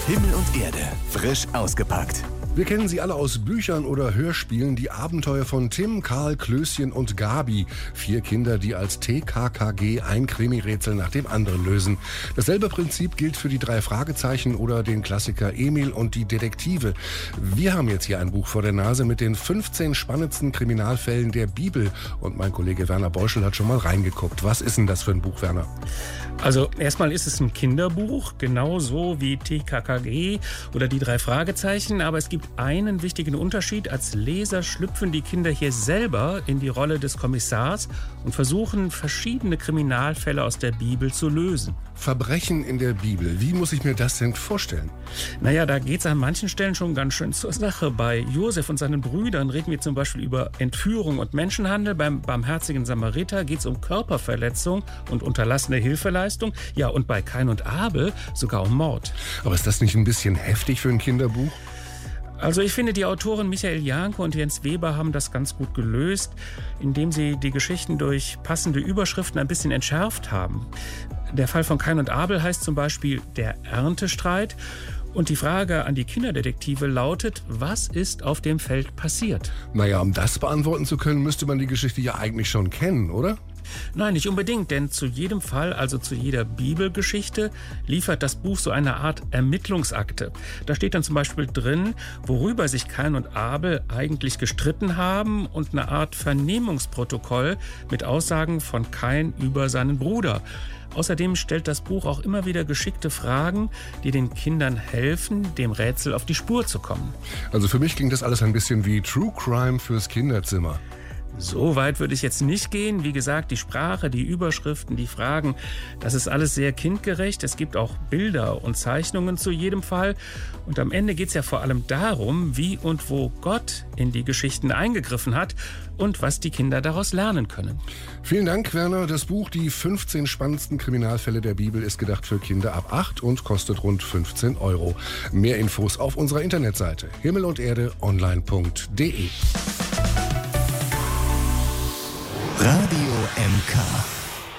Himmel und Erde, frisch ausgepackt. Wir kennen sie alle aus Büchern oder Hörspielen, die Abenteuer von Tim, Karl, Klößchen und Gabi. 4 Kinder, die als TKKG ein Krimi-Rätsel nach dem anderen lösen. Dasselbe Prinzip gilt für die 3 Fragezeichen oder den Klassiker Emil und die Detektive. Wir haben jetzt hier ein Buch vor der Nase mit den 15 spannendsten Kriminalfällen der Bibel. Und mein Kollege Werner Beuschel hat schon mal reingeguckt. Was ist denn das für ein Buch, Werner? Also erstmal ist es ein Kinderbuch, genauso wie TKKG oder die 3 Fragezeichen. Aber es gibt einen wichtigen Unterschied. Als Leser schlüpfen die Kinder hier selber in die Rolle des Kommissars und versuchen, verschiedene Kriminalfälle aus der Bibel zu lösen. Verbrechen in der Bibel. Wie muss ich mir das denn vorstellen? Naja, da geht es an manchen Stellen schon ganz schön zur Sache. Bei Josef und seinen Brüdern reden wir zum Beispiel über Entführung und Menschenhandel. Beim barmherzigen Samariter geht es um Körperverletzung und unterlassene Hilfeleistung. Ja, und bei Kain und Abel sogar um Mord. Aber ist das nicht ein bisschen heftig für ein Kinderbuch? Also ich finde, die Autoren Michael Janke und Jens Weber haben das ganz gut gelöst, indem sie die Geschichten durch passende Überschriften ein bisschen entschärft haben. Der Fall von Kain und Abel heißt zum Beispiel der Erntestreit. Und die Frage an die Kinderdetektive lautet, was ist auf dem Feld passiert? Naja, um das beantworten zu können, müsste man die Geschichte ja eigentlich schon kennen, oder? Nein, nicht unbedingt, denn zu jedem Fall, also zu jeder Bibelgeschichte, liefert das Buch so eine Art Ermittlungsakte. Da steht dann zum Beispiel drin, worüber sich Kain und Abel eigentlich gestritten haben und eine Art Vernehmungsprotokoll mit Aussagen von Kain über seinen Bruder. Außerdem stellt das Buch auch immer wieder geschickte Fragen, die den Kindern helfen, dem Rätsel auf die Spur zu kommen. Also für mich klingt das alles ein bisschen wie True Crime fürs Kinderzimmer. So weit würde ich jetzt nicht gehen. Wie gesagt, die Sprache, die Überschriften, die Fragen, das ist alles sehr kindgerecht. Es gibt auch Bilder und Zeichnungen zu jedem Fall. Und am Ende geht es ja vor allem darum, wie und wo Gott in die Geschichten eingegriffen hat und was die Kinder daraus lernen können. Vielen Dank, Werner. Das Buch Die 15 spannendsten Kriminalfälle der Bibel ist gedacht für Kinder ab 8 und kostet rund 15 €. Mehr Infos auf unserer Internetseite himmelunderdeonline.de. Radio MK.